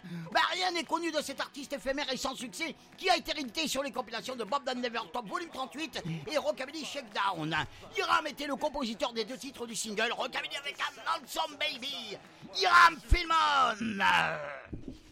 Rien n'est connu de cet artiste éphémère et sans succès qui a été réédité sur les compilations de Bob Dan Never Top Volume 38 et Rockabilly Shakedown. Hiram était le compositeur des 2 titres du single Rockabilly avec un Lonesome Baby. Hiram Filmon.